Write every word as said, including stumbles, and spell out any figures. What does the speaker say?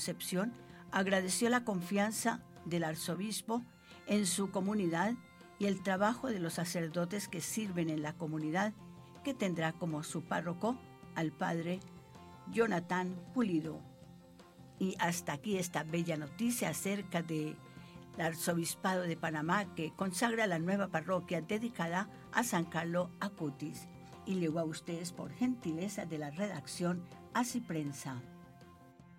Concepción agradeció la confianza del arzobispo en su comunidad y el trabajo de los sacerdotes que sirven en la comunidad, que tendrá como su párroco al padre Jonathan Pulido. Y hasta aquí esta bella noticia acerca del arzobispado de Panamá, que consagra la nueva parroquia dedicada a San Carlos Acutis. Y llegó a ustedes por gentileza de la redacción Así Prensa.